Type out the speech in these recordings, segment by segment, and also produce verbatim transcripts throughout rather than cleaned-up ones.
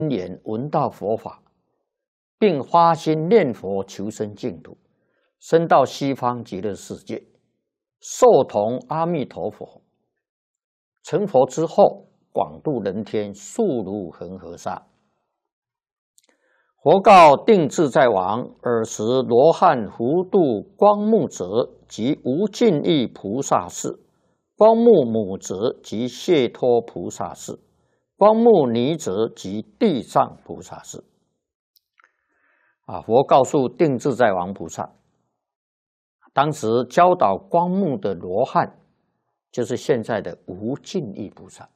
年闻到佛法，并发心念佛求生净土，生到西方极乐世界，受同阿弥陀佛。成佛之后，广度人天，速如恒河沙。佛告定自在王：尔时罗汉福度光目者，即无尽意菩萨士；光目母者，即解脱菩萨士；光目尼者，即地藏菩萨士。啊，佛告诉定自在王菩萨，当时教导光目的罗汉，就是现在的无尽意菩萨。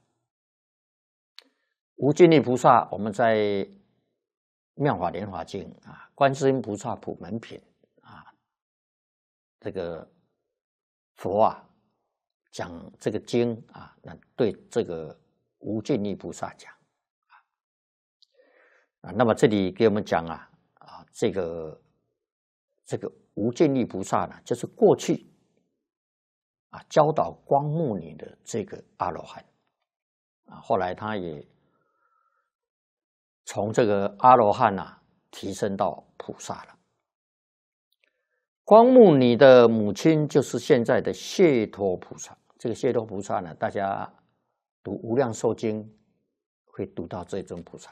无尽意菩萨，我们在《妙法莲华经》啊，《观世音菩萨普门品》啊，这个佛啊讲这个经啊，那对这个无尽意菩萨讲啊，那么这里给我们讲啊啊，这个这个无尽意菩萨呢，就是过去啊教导光目尼的这个阿罗汉啊，后来他也从这个阿罗汉啊提升到菩萨了。光目尼的母亲就是现在的解脱菩萨。这个解脱菩萨呢，大家读《无量寿经》会读到这尊菩萨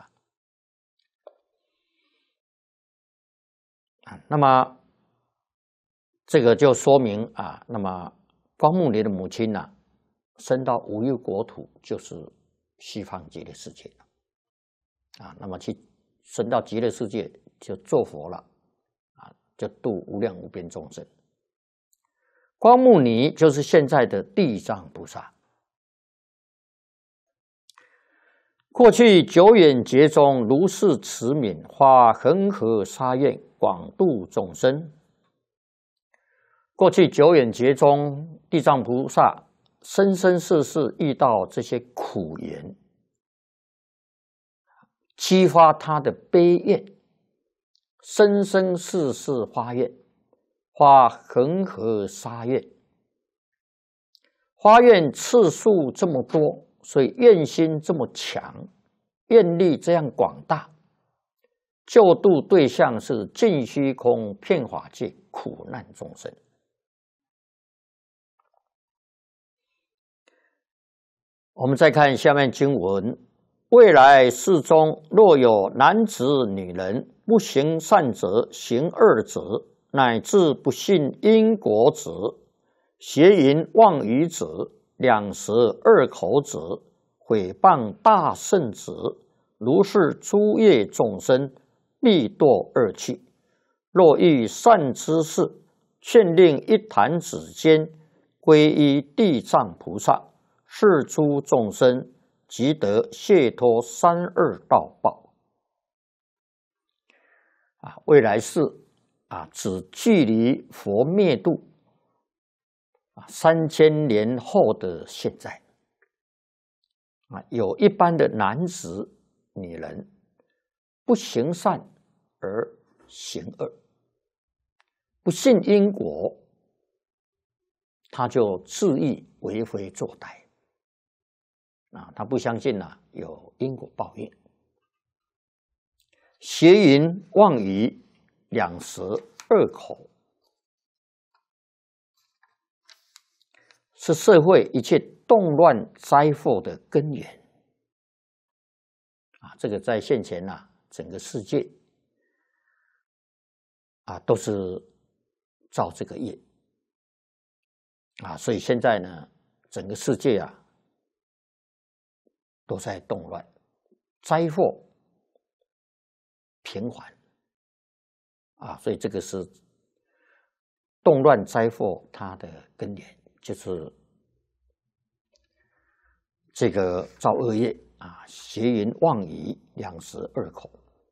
啊。那么这个就说明啊，那么光目尼的母亲呢、啊，生到无忧国土，就是西方极乐世界了。啊，那么去升到极乐世界就做佛了，啊，就度无量无边众生。光目尼就是现在的地藏菩萨。过去久远劫中，如是慈悯，发恒河沙愿，广度众生。过去久远劫中，地藏菩萨生生世世遇到这些苦缘，激发他的悲愿，生生世世发愿，发恒河沙愿，发愿次数这么多，所以愿心这么强，愿力这样广大，救度对象是尽虚空遍法界苦难众生。我们再看下面经文。未来世中，若有男子女人不行善者，行恶者，乃至不信因果者，邪淫妄语者，两舌恶口者，毁谤大圣者，如是诸业众生，必堕恶趣。若遇善知识，劝令一弹指间，皈依地藏菩萨，是诸众生即得解脱三恶道报。啊，未来世啊，指距离佛灭度啊三千年后的现在啊，有一般的男子女人不行善而行恶，不信因果，他就恣意为非作歹。啊，他不相信啊有因果报应，邪淫妄语，两舌恶口，是社会一切动乱灾祸的根源。啊，这个在现前啊，整个世界啊都是造这个业啊，所以现在呢，整个世界啊。都在动乱，灾祸频繁啊，所以这个是动乱灾祸它的根源，就是这个造恶业啊，邪淫妄语，两舌恶口，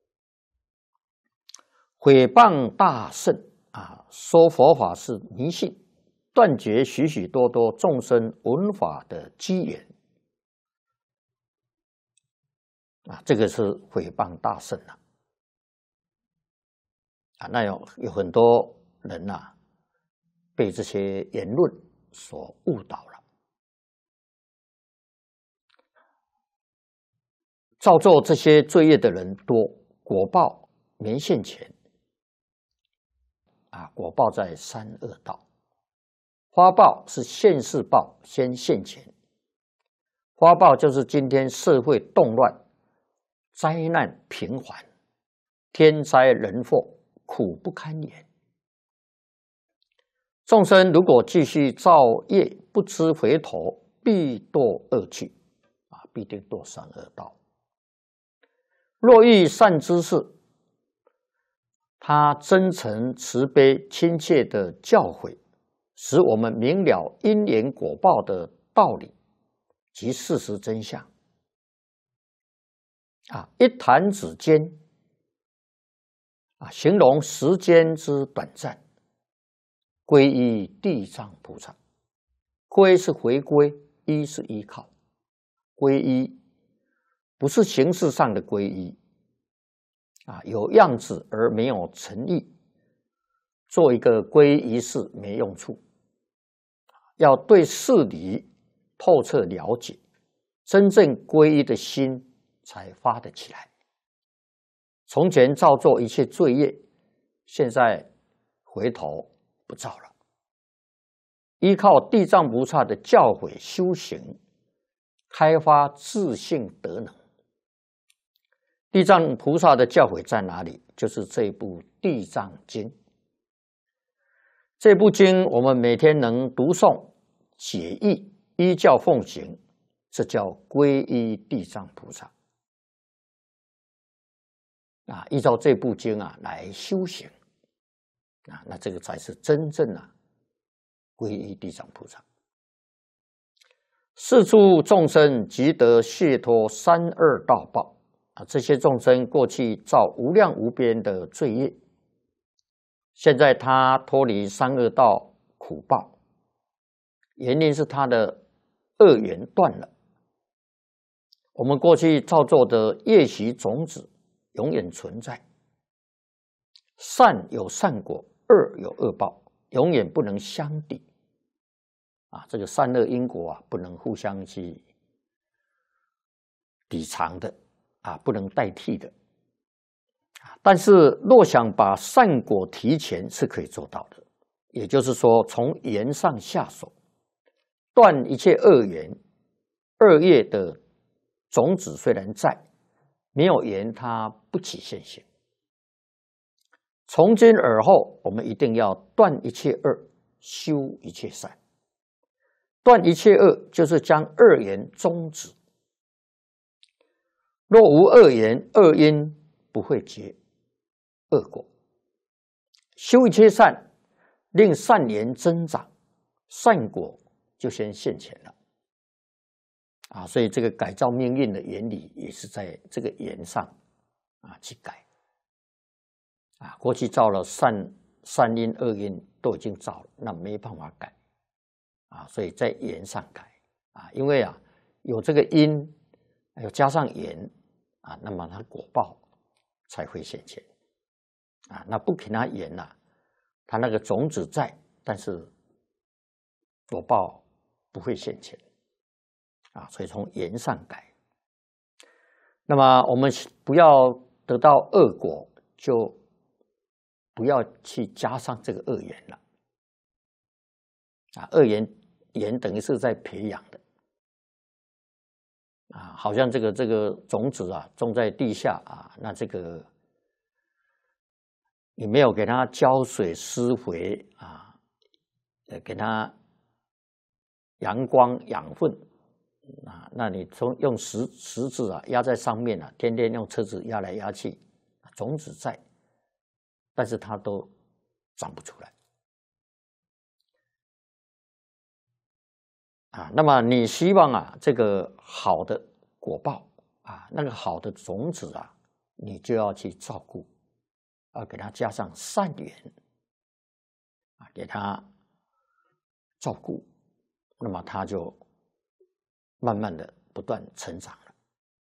毁谤大圣啊，说佛法是迷信，断绝许许多多众生闻法的机缘。啊，这个是毁谤大圣了啊！那有有很多人呐、啊，被这些言论所误导了。 造作这些罪业的人多，果报没现前。啊，果报在三恶道，花报是现世报先现前。花报就是今天社会动乱、灾难频繁、天灾人祸，苦不堪言。众生如果继续造业，不知回头，必堕恶趣，啊，必定堕三恶道。若遇善知识，他真诚慈悲亲切的教诲，使我们明了因缘果报的道理及事实真相。啊，一弹指间，啊，形容时间之短暂。皈依地藏菩萨，皈是回归，依是依靠。皈依不是形式上的皈依，啊，有样子而没有诚意，做一个皈依仪式没用处。要对事理透彻了解，真正皈依的心才发得起来。从前造作一切罪业，现在回头不造了，依靠地藏菩萨的教诲修行，开发自性德能。地藏菩萨的教诲在哪里？就是这部《地藏经》。这部经我们每天能读诵、解义、依教奉行，这叫皈依地藏菩萨。啊，依照这部经啊来修行。啊，那这个才是真正啊皈依地藏菩萨。是诸众生即得解脱三恶道报。啊，这些众生过去造无量无边的罪业，现在他脱离三恶道苦报，原因是他的恶缘断了。我们过去造作的业习种子永远存在，善有善果，恶有恶报，永远不能相抵。啊，这个善恶因果啊，不能互相去抵偿的。啊，不能代替的。但是若想把善果提前，是可以做到的。也就是说，从缘上下手，断一切恶缘。恶业的种子虽然在，没有缘它不起现行。从今而后，我们一定要断一切恶，修一切善。断一切恶，就是将恶缘终止。若无恶缘，恶因不会结恶果。修一切善，令善缘增长，善果就先现前了。啊，所以这个改造命运的原理也是在这个缘上啊去改。啊，过去造了善善因恶因都已经造了，那没办法改。啊，所以在缘上改。啊，因为啊有这个因，又加上缘。啊，那么它果报才会现前。啊，那不给它缘呐，它那个种子在，但是果报不会现前。啊，所以从缘上改。那么我们不要得到恶果，就不要去加上这个恶缘了。啊，恶缘缘等于是在培养的。啊，好像这个这个种子啊，种在地下啊，那这个你没有给它浇水施肥啊，呃，给它阳光养分啊，那你从用石石子啊压在上面啊，天天用车子压来压去，种子在，但是它都长不出来。啊，那么你希望啊，这个好的果报啊，那个好的种子啊，你就要去照顾，啊，给它加上善缘，啊，给它照顾，那么它就慢慢的不断成长了。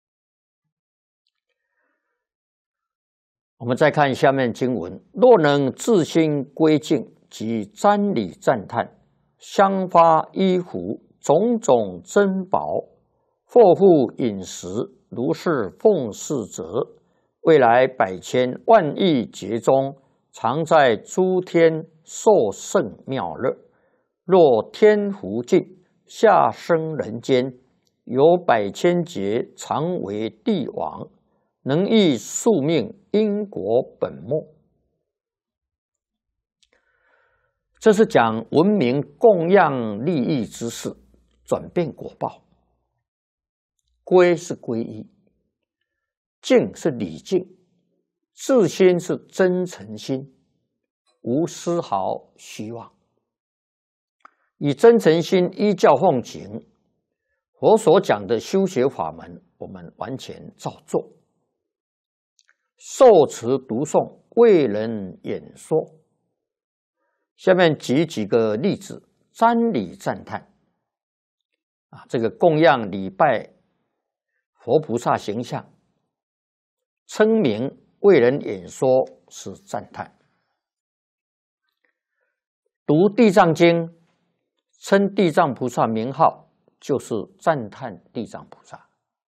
我们再看下面经文：若能自心归敬及瞻礼赞叹，香花衣服。种种珍宝，货物饮食， 如是奉事者，未来百千万亿劫中，常在诸天受胜妙乐。若天福尽，下生人间，有百千劫常为帝王，能益宿命因果本末。这是讲文明供养利益之事，转变果报。归是皈依，敬是礼敬，自心是真诚心，无丝毫虚妄。以真诚心依教奉行，佛所讲的修学法门，我们完全照做。受持读诵，为人演说。下面举几个例子，瞻礼赞叹。啊，这个供养礼拜佛菩萨形象，称名为人演说是赞叹。读地藏经，称地藏菩萨名号，就是赞叹地藏菩萨。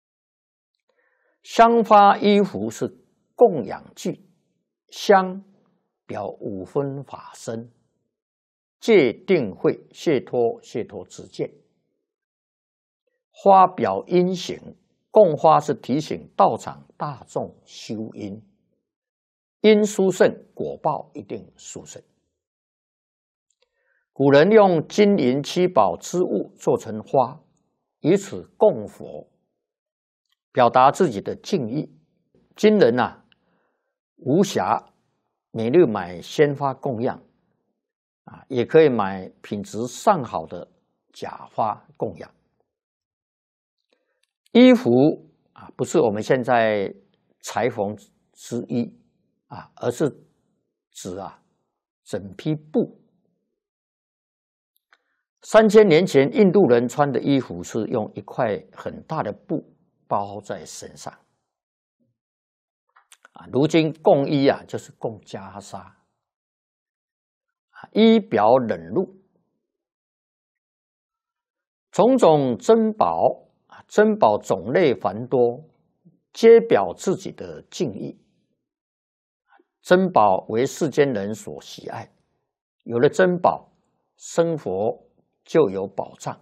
香花衣服是供养具，香表五分法身，戒定慧解脱解脱之见。花表因行，供花是提醒道场大众修因，因殊胜，果报一定殊胜。古人用金银七宝之物做成花，以此供佛，表达自己的敬意。今人啊，无暇每日买鲜花供养，啊，也可以买品质上好的假花供养。衣服啊，不是我们现在裁缝之衣啊，而是指啊整批布。三千年前，印度人穿的衣服是用一块很大的布包在身上。啊，如今供衣啊，就是供袈裟。衣表忍辱，种种珍宝啊，珍宝种类繁多，皆表自己的敬意。珍宝为世间人所喜爱，有了珍宝，生活就有保障。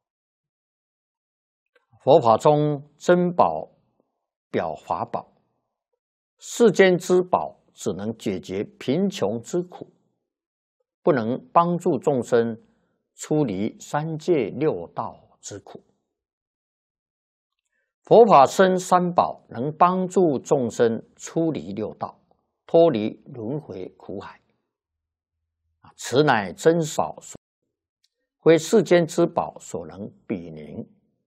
佛法中珍宝表法宝，世间之宝只能解决贫穷之苦，不能帮助众生出离三界六道之苦。佛法生三宝，能帮助众生出离六道，脱离轮回苦海。此乃真少数，非世间之宝所能比拟。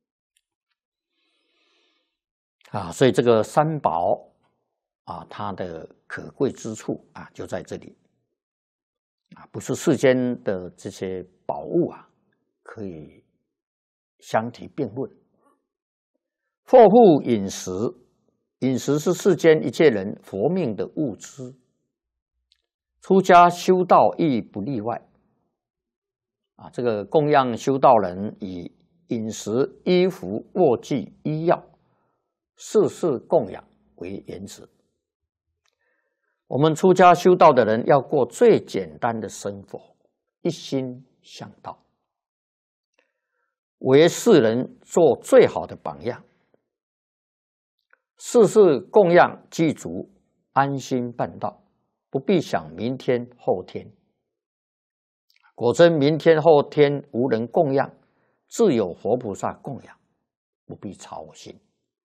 啊，所以这个三宝啊，它的可贵之处啊，就在这里。啊，不是世间的这些宝物啊，可以相提并论。佛护饮食，饮食是世间一切人佛命的物资，出家修道亦不例外。啊，这个供养修道人以饮食、衣服、卧具、医药，事事供养为原则。我们出家修道的人要过最简单的生活，一心向道，为世人做最好的榜样。事事供养具足，安心办道，不必想明天后天。果真明天后天无人供养，自有佛菩萨供养，不必操心。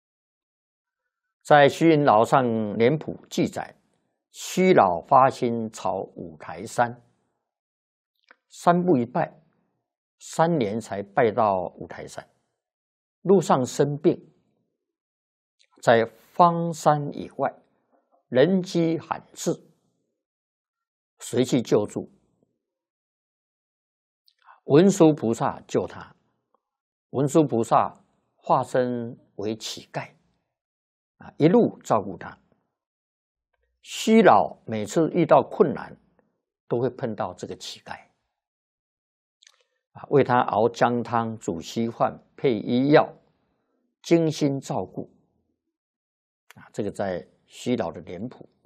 在虚云老上脸谱记载，虚老发心朝五台山，三步一拜，三年才拜到五台山。路上生病，在方山以外，人迹罕至，随去救助。文殊菩萨救他，文殊菩萨化身为乞丐，啊，一路照顾他。虚老每次遇到困难，都会碰到这个乞丐，啊，为他熬姜汤、煮稀饭、配医药，精心照顾， 啊，这个在虚老的脸谱。